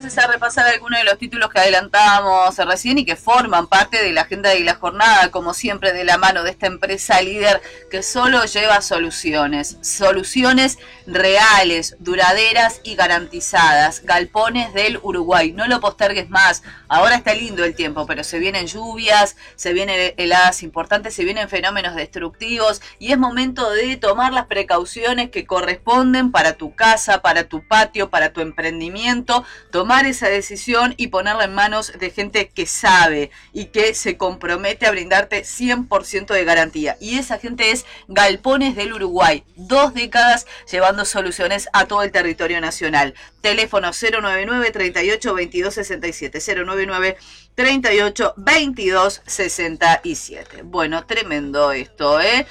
entonces a repasar algunos de los títulos que adelantábamos recién y que forman parte de la agenda de la jornada, como siempre de la mano de esta empresa líder que solo lleva soluciones reales, duraderas y garantizadas. Galpones del Uruguay, no lo postergues más. Ahora está lindo el tiempo, pero se vienen lluvias, se vienen heladas importantes, se vienen fenómenos destructivos y es momento de tomar las precauciones que corresponden para tu casa, para tu patio, para tu emprendimiento, tomar esa decisión y ponerla en manos de gente que sabe y que se compromete a brindarte 100% de garantía. Y esa gente es Galpones del Uruguay, 2 décadas llevando soluciones a todo el territorio nacional. Teléfono 099 38 22 67, 099 38 22 67. Bueno, tremendo esto, ¿eh?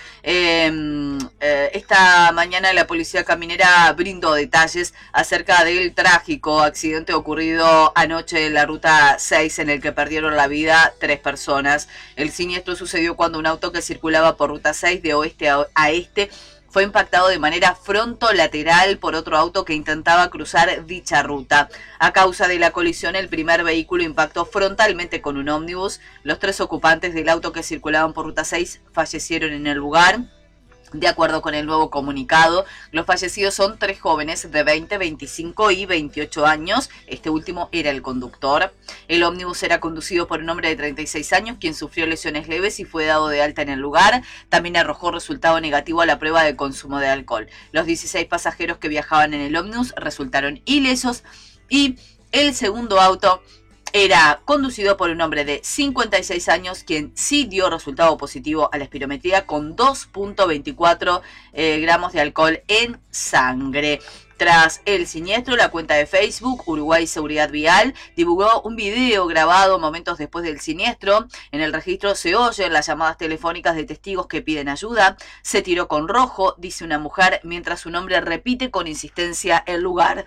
Esta mañana la policía caminera brindó detalles acerca del trágico accidente ocurrido anoche en la ruta 6 en el que perdieron la vida 3 personas. El siniestro sucedió cuando un auto que circulaba por ruta 6 de oeste a este fue impactado de manera frontolateral por otro auto que intentaba cruzar dicha ruta. A causa de la colisión, el primer vehículo impactó frontalmente con un ómnibus. Los 3 ocupantes del auto que circulaban por ruta 6 fallecieron en el lugar. De acuerdo con el nuevo comunicado, los fallecidos son 3 jóvenes de 20, 25 y 28 años. Este último era el conductor. El ómnibus era conducido por un hombre de 36 años, quien sufrió lesiones leves y fue dado de alta en el lugar. También arrojó resultado negativo a la prueba de consumo de alcohol. Los 16 pasajeros que viajaban en el ómnibus resultaron ilesos y el segundo auto era conducido por un hombre de 56 años, quien sí dio resultado positivo a la espirometría con 2.24 gramos de alcohol en sangre. Tras el siniestro, la cuenta de Facebook Uruguay Seguridad Vial divulgó un video grabado momentos después del siniestro. En el registro se oyen las llamadas telefónicas de testigos que piden ayuda. Se tiró con rojo, dice una mujer, mientras un hombre repite con insistencia el lugar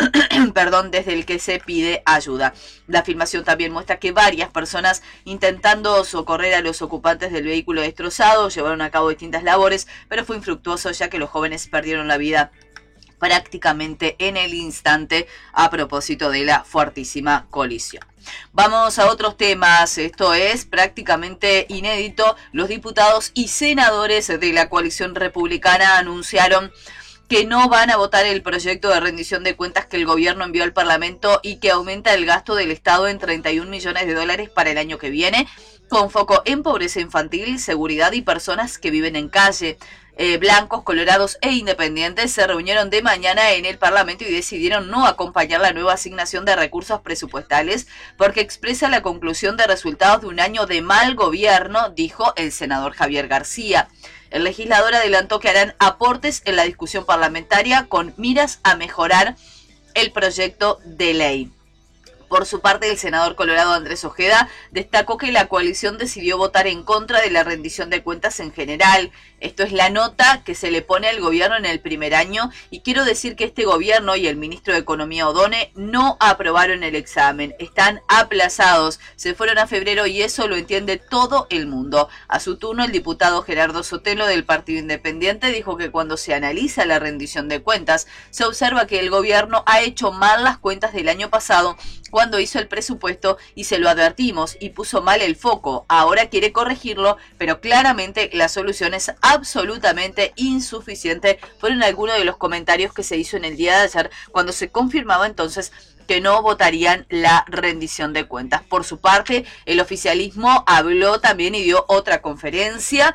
desde el que se pide ayuda. La filmación también muestra que varias personas intentando socorrer a los ocupantes del vehículo destrozado llevaron a cabo distintas labores, pero fue infructuoso ya que los jóvenes perdieron la vida prácticamente en el instante a propósito de la fuertísima colisión. Vamos a otros temas. Esto es prácticamente inédito. Los diputados y senadores de la coalición republicana anunciaron que no van a votar el proyecto de rendición de cuentas que el gobierno envió al Parlamento y que aumenta el gasto del Estado en $31 millones para el año que viene, con foco en pobreza infantil, seguridad y personas que viven en calle. Blancos, colorados e independientes se reunieron de mañana en el Parlamento y decidieron no acompañar la nueva asignación de recursos presupuestales porque expresa la conclusión de resultados de un año de mal gobierno, dijo el senador Javier García. El legislador adelantó que harán aportes en la discusión parlamentaria con miras a mejorar el proyecto de ley. Por su parte, el senador colorado Andrés Ojeda destacó que la coalición decidió votar en contra de la rendición de cuentas en general. Esto es la nota que se le pone al gobierno en el primer año y quiero decir que este gobierno y el ministro de Economía Odone no aprobaron el examen. Están aplazados. Se fueron a febrero y eso lo entiende todo el mundo. A su turno, el diputado Gerardo Sotelo del Partido Independiente dijo que cuando se analiza la rendición de cuentas, se observa que el gobierno ha hecho mal las cuentas del año pasado cuando hizo el presupuesto y se lo advertimos y puso mal el foco. Ahora quiere corregirlo, pero claramente la solución es absolutamente insuficiente. Fueron algunos de los comentarios que se hizo en el día de ayer cuando se confirmaba entonces que no votarían la rendición de cuentas. Por su parte, el oficialismo habló también y dio otra conferencia.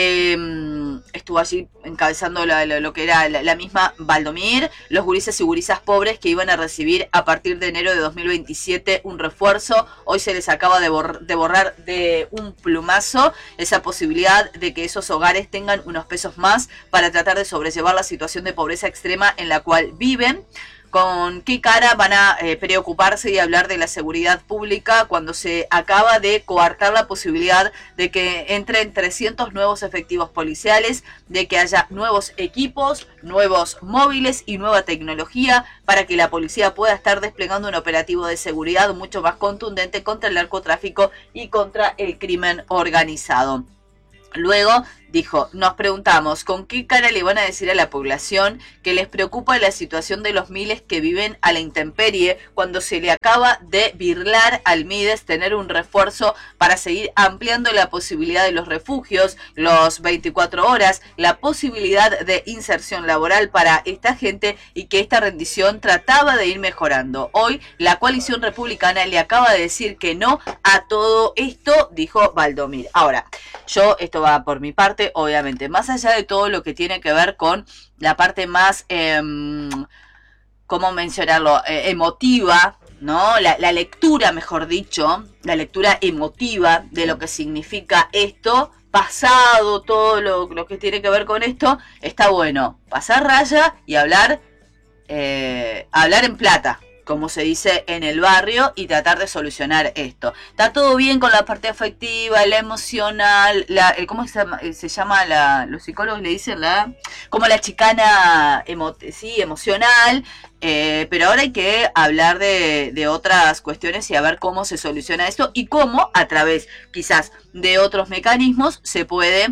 Estuvo allí encabezando lo que era la misma Valdomir, los gurises y gurisas pobres que iban a recibir a partir de enero de 2027 un refuerzo. Hoy se les acaba de borrar de un plumazo esa posibilidad de que esos hogares tengan unos pesos más para tratar de sobrellevar la situación de pobreza extrema en la cual viven. ¿Con qué cara van a preocuparse y hablar de la seguridad pública cuando se acaba de coartar la posibilidad de que entren 300 nuevos efectivos policiales, de que haya nuevos equipos, nuevos móviles y nueva tecnología para que la policía pueda estar desplegando un operativo de seguridad mucho más contundente contra el narcotráfico y contra el crimen organizado? Luego Dijo, nos preguntamos, ¿con qué cara le van a decir a la población que les preocupa la situación de los miles que viven a la intemperie cuando se le acaba de birlar al Mides tener un refuerzo para seguir ampliando la posibilidad de los refugios, los 24 horas, la posibilidad de inserción laboral para esta gente y que esta rendición trataba de ir mejorando? Hoy la coalición republicana le acaba de decir que no a todo esto, dijo Valdomir. Ahora, esto va por mi parte, obviamente, más allá de todo lo que tiene que ver con la parte más, ¿cómo mencionarlo? Emotiva, ¿no? La lectura, mejor dicho, la lectura emotiva de lo que significa esto, pasado todo lo que tiene que ver con esto, está bueno. Pasar raya y hablar en plata, como se dice en el barrio, y tratar de solucionar esto. Está todo bien con la parte afectiva, la emocional, ¿cómo se llama? Los psicólogos le dicen como la chicana emocional, pero ahora hay que hablar de otras cuestiones y a ver cómo se soluciona esto y cómo a través quizás de otros mecanismos se puede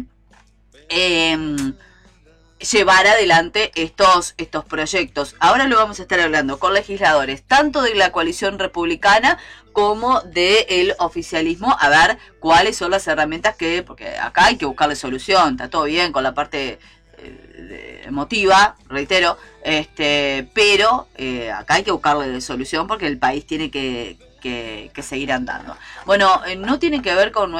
llevar adelante estos proyectos. Ahora lo vamos a estar hablando con legisladores, tanto de la coalición republicana como del oficialismo, a ver cuáles son las herramientas porque acá hay que buscarle solución. Está todo bien con la parte emotiva, reitero, pero acá hay que buscarle solución porque el país tiene que seguir andando. Bueno, no tiene que ver con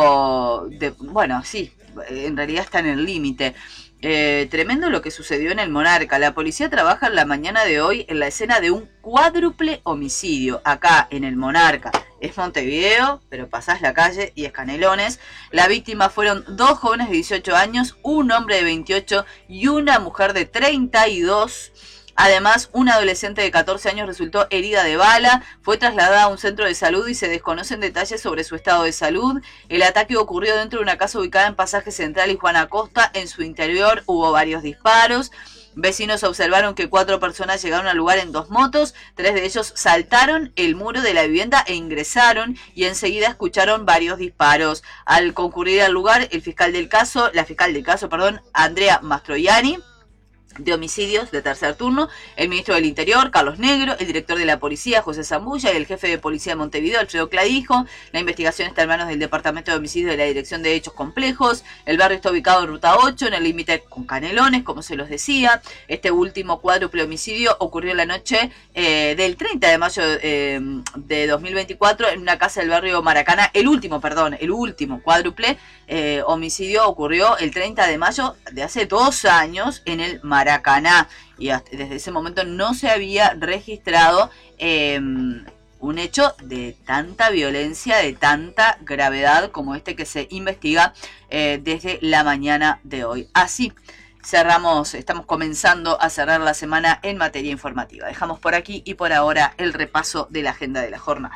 bueno, sí, en realidad está en el límite. Tremendo lo que sucedió en el Monarca. La policía trabaja en la mañana de hoy en la escena de un cuádruple homicidio acá en el Monarca. Es Montevideo, pero pasás la calle y es Canelones. La víctima fueron 2 jóvenes de 18 años, un hombre de 28 y una mujer de 32. Además, una adolescente de 14 años resultó herida de bala, fue trasladada a un centro de salud y se desconocen detalles sobre su estado de salud. El ataque ocurrió dentro de una casa ubicada en Pasaje Central y Juan Acosta. En su interior hubo varios disparos. Vecinos observaron que 4 personas llegaron al lugar en 2 motos, 3 de ellos saltaron el muro de la vivienda e ingresaron y enseguida escucharon varios disparos. Al concurrir al lugar, la fiscal del caso, Andrea Mastroianni, de homicidios de tercer turno, el ministro del Interior, Carlos Negro, el director de la policía, José Zambulla, y el jefe de policía de Montevideo, Alfredo Cladijo. La investigación está en manos del Departamento de Homicidios de la Dirección de Hechos Complejos. El barrio está ubicado en Ruta 8, en el límite con Canelones, como se los decía. Este último cuádruple homicidio ocurrió la noche del 30 de mayo de 2024 en una casa del barrio Maracaná. El último cuádruple homicidio ocurrió el 30 de mayo de hace 2 años en el Maracaná, y desde ese momento no se había registrado un hecho de tanta violencia, de tanta gravedad como este que se investiga desde la mañana de hoy. Así estamos comenzando a cerrar la semana en materia informativa. Dejamos por aquí y por ahora el repaso de la agenda de la jornada.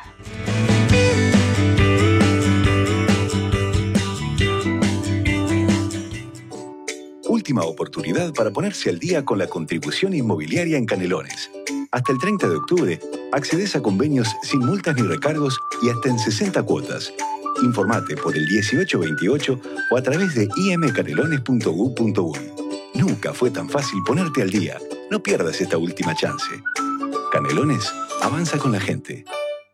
Última oportunidad para ponerse al día con la contribución inmobiliaria en Canelones. Hasta el 30 de octubre, accedes a convenios sin multas ni recargos y hasta en 60 cuotas. Informate por el 1828 o a través de imcanelones.gov.uy. Nunca fue tan fácil ponerte al día. No pierdas esta última chance. Canelones avanza con la gente.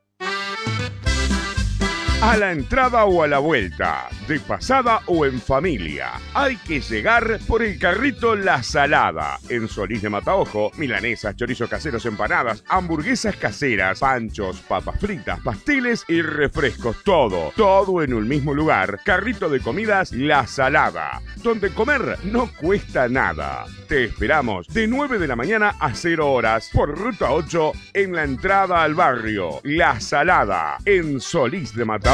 A la entrada o a la vuelta, de pasada o en familia, hay que llegar por el carrito La Salada. En Solís de Mataojo, milanesas, chorizos caseros, empanadas, hamburguesas caseras, panchos, papas fritas, pasteles y refrescos. Todo en un mismo lugar. Carrito de comidas La Salada, donde comer no cuesta nada. Te esperamos de 9 de la mañana a 0 horas por Ruta 8 en la entrada al barrio La Salada, en Solís de Mataojo.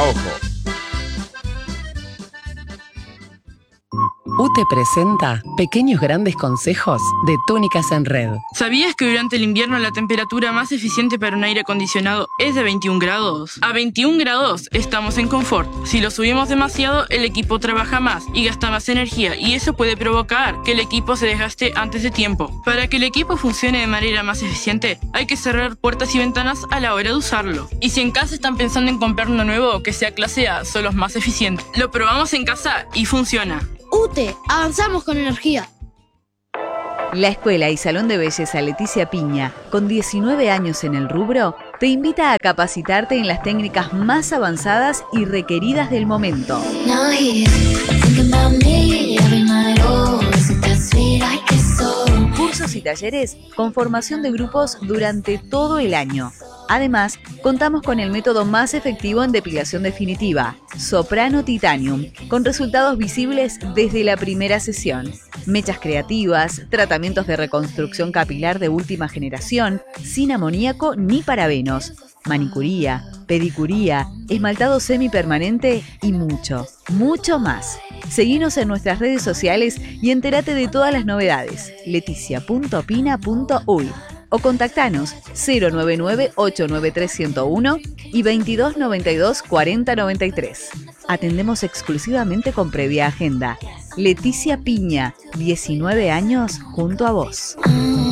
UTE presenta Pequeños Grandes Consejos de Túnicas en Red. ¿Sabías que durante el invierno la temperatura más eficiente para un aire acondicionado es de 21 grados? A 21 grados estamos en confort. Si lo subimos demasiado, el equipo trabaja más y gasta más energía, y eso puede provocar que el equipo se desgaste antes de tiempo. Para que el equipo funcione de manera más eficiente, hay que cerrar puertas y ventanas a la hora de usarlo. Y si en casa están pensando en comprar uno nuevo que sea clase A, son los más eficientes. Lo probamos en casa y funciona. UTE, avanzamos con energía. La Escuela y Salón de Belleza Leticia Piña, con 19 años en el rubro, te invita a capacitarte en las técnicas más avanzadas y requeridas del momento. Cursos y talleres con formación de grupos durante todo el año. Además, contamos con el método más efectivo en depilación definitiva, Soprano Titanium, con resultados visibles desde la primera sesión. Mechas creativas, tratamientos de reconstrucción capilar de última generación, sin amoníaco ni parabenos, manicuría, pedicuría, esmaltado semipermanente y mucho, mucho más. Seguinos en nuestras redes sociales y entérate de todas las novedades. leticia.pina.uy o contactanos 099-893-101 y 2292-4093. Atendemos exclusivamente con previa agenda. Leticia Piña, 19 años junto a vos.